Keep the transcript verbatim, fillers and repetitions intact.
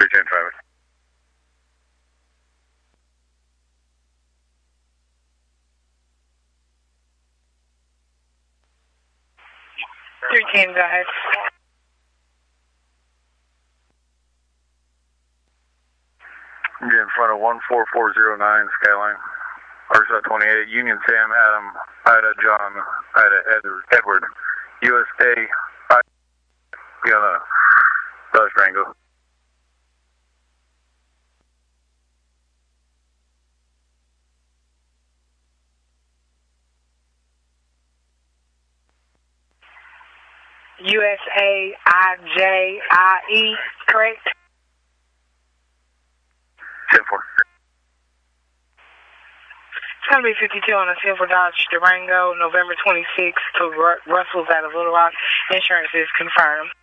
ten traffic. three ten, go ahead. I'm in front of one four four zero nine Skyline. Arkansas twenty-eight, Union Sam, Adam, Ida, John, Ida, Edward, Edward, U S A, I, be on a Dodge Durango. U S A, I J, I E, correct? ten four. It's going to be fifty-two on a silver Dodge Durango, November twenty-sixth to Ru Russell's out of Little Rock. Insurance is confirmed.